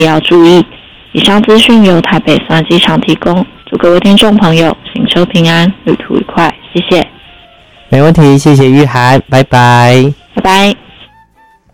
也要注意。以上资讯由台北松山机场提供，祝各位听众朋友行车平安，旅途愉快，谢谢。 没问题，谢谢玉涵，拜拜。 拜拜。